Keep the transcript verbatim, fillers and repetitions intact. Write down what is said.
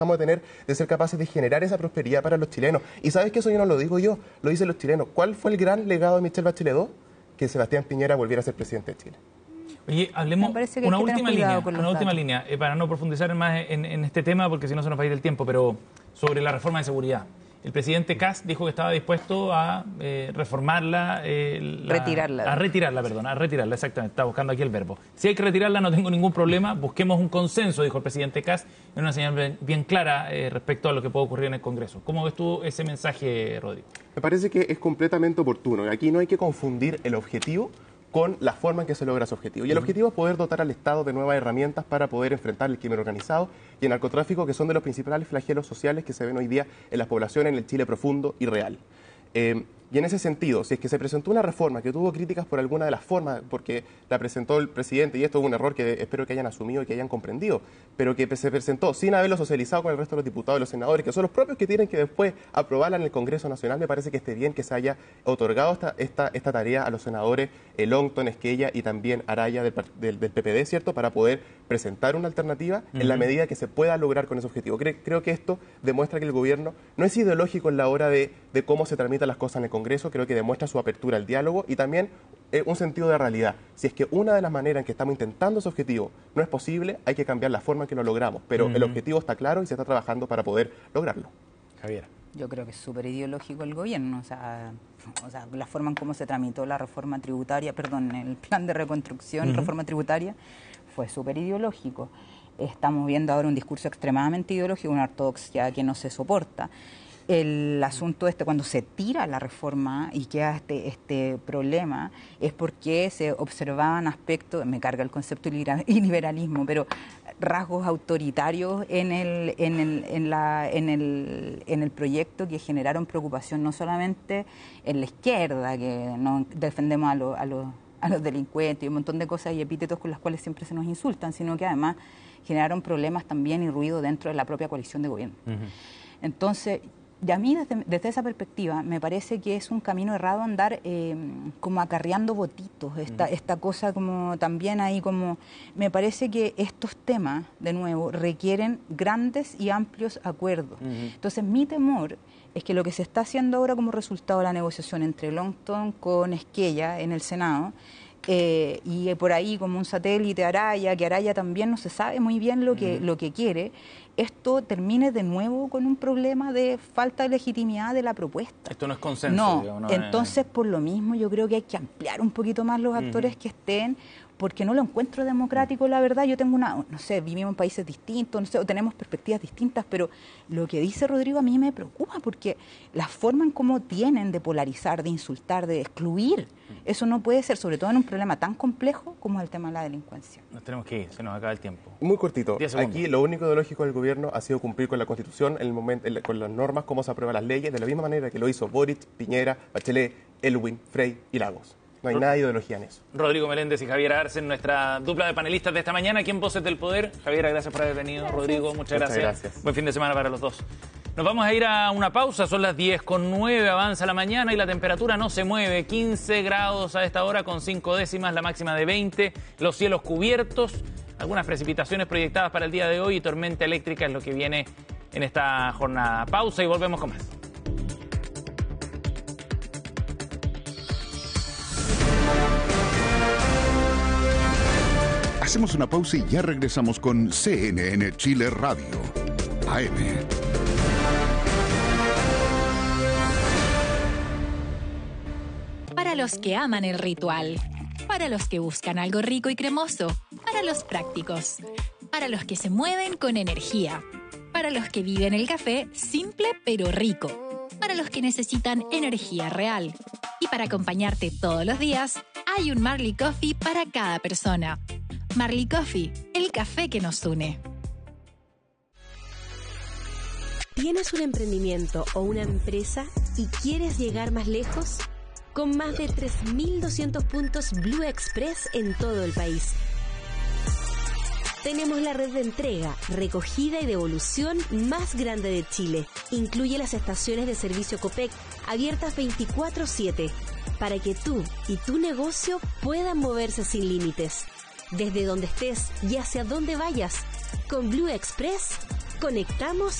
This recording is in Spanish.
vamos a tener de ser capaces de generar esa prosperidad para los chilenos. Y sabes que eso yo no lo digo yo, lo dicen los chilenos. ¿Cuál fue el gran legado de Michelle Bachelet dos? Que Sebastián Piñera volviera a ser presidente de Chile. Oye, hablemos una última línea, una última línea eh, para no profundizar más en, en este tema, porque si no se nos va a ir el tiempo, pero sobre la reforma de seguridad. El presidente Kast dijo que estaba dispuesto a eh, reformarla, eh, la, retirarla. A retirarla, perdón, a retirarla, exactamente, estaba buscando aquí el verbo. Si hay que retirarla no tengo ningún problema, busquemos un consenso, dijo el presidente Kast, en una señal bien, bien clara eh, respecto a lo que puede ocurrir en el Congreso. ¿Cómo ves tú ese mensaje, Rodrigo? Me parece que es completamente oportuno. Aquí no hay que confundir el objetivo con la forma en que se logra ese objetivo. Y el objetivo es poder dotar al Estado de nuevas herramientas para poder enfrentar el crimen organizado y el narcotráfico, que son de los principales flagelos sociales que se ven hoy día en la población en el Chile profundo y real. Eh, y en ese sentido, si es que se presentó una reforma que tuvo críticas por alguna de las formas, porque la presentó el presidente, y esto es un error que espero que hayan asumido y que hayan comprendido, pero que se presentó sin haberlo socializado con el resto de los diputados y los senadores, que son los propios que tienen que después aprobarla en el Congreso Nacional, me parece que esté bien que se haya otorgado esta, esta, esta tarea a los senadores Longton, Esquella y también Araya del, del, del P P D, ¿cierto?, para poder presentar una alternativa uh-huh. en la medida que se pueda lograr con ese objetivo. Creo, creo que esto demuestra que el gobierno no es ideológico en la hora de, de cómo se tramitan las cosas en el Congreso, creo que demuestra su apertura al diálogo y también eh, un sentido de realidad. Si es que una de las maneras en que estamos intentando ese objetivo no es posible, hay que cambiar la forma en que lo logramos, pero uh-huh. el objetivo está claro y se está trabajando para poder lograrlo. Javier. Yo creo que es súper ideológico el gobierno, o sea, o sea, la forma en cómo se tramitó la reforma tributaria, perdón, el plan de reconstrucción, uh-huh. reforma tributaria, fue súper ideológico. Estamos viendo ahora un discurso extremadamente ideológico, una ortodoxia que no se soporta. El asunto este, cuando se tira la reforma y queda este, este problema, es porque se observaban aspectos, me carga el concepto de liberalismo, pero rasgos autoritarios en el, en el, en la, en el, en el proyecto que generaron preocupación no solamente en la izquierda, que no defendemos a, lo, a, los, a los delincuentes y un montón de cosas y epítetos con las cuales siempre se nos insultan, sino que además generaron problemas también y ruido dentro de la propia coalición de gobierno. Uh-huh. Entonces, y a mí, desde, desde esa perspectiva, me parece que es un camino errado andar eh, como acarreando votitos, esta, uh-huh. esta cosa como también ahí como... Me parece que estos temas, de nuevo, requieren grandes y amplios acuerdos. Uh-huh. Entonces, mi temor es que lo que se está haciendo ahora como resultado de la negociación entre Longton con Esquella en el Senado, eh, y por ahí como un satélite Araya, que Araya también no se sabe muy bien lo que, uh-huh. lo que quiere, esto termine de nuevo con un problema de falta de legitimidad de la propuesta. Esto no es consenso. No, digo, no entonces es... por lo mismo yo creo que hay que ampliar un poquito más los actores uh-huh. que estén, porque no lo encuentro democrático, la verdad. Yo tengo una, no sé, vivimos en países distintos, no sé, o tenemos perspectivas distintas, pero lo que dice Rodrigo a mí me preocupa, porque la forma en cómo tienen de polarizar, de insultar, de excluir, eso no puede ser, sobre todo en un problema tan complejo como es el tema de la delincuencia. Nos tenemos que ir, se nos acaba el tiempo. Muy cortito. Aquí lo único ideológico del gobierno ha sido cumplir con la Constitución, en el momento, en la, con las normas, cómo se aprueban las leyes, de la misma manera que lo hizo Boric, Piñera, Bachelet, Elwin, Frey y Lagos. No hay nada de ideología en eso. Rodrigo Meléndez y Javier Arce, nuestra dupla de panelistas de esta mañana aquí en Voces del Poder. Javier, gracias por haber venido. Gracias. Rodrigo, muchas gracias. muchas gracias. Buen fin de semana para los dos. Nos vamos a ir a una pausa, son las diez con nueve, avanza la mañana y la temperatura no se mueve, quince grados a esta hora con cinco décimas, la máxima de veinte, los cielos cubiertos, algunas precipitaciones proyectadas para el día de hoy y tormenta eléctrica es lo que viene en esta jornada. Pausa y volvemos con más. Hacemos una pausa y ya regresamos con C N N Chile Radio, A M. Para los que aman el ritual, para los que buscan algo rico y cremoso, para los prácticos, para los que se mueven con energía, para los que viven el café simple pero rico, para los que necesitan energía real. Y para acompañarte todos los días, hay un Marley Coffee para cada persona. Marley Coffee, el café que nos une. ¿Tienes un emprendimiento o una empresa y quieres llegar más lejos? Con más de tres mil doscientos puntos Blue Express en todo el país. Tenemos la red de entrega, recogida y devolución más grande de Chile. Incluye las estaciones de servicio Copec, abiertas veinticuatro siete, para que tú y tu negocio puedan moverse sin límites. Desde donde estés y hacia donde vayas, con Blue Express, Conectamos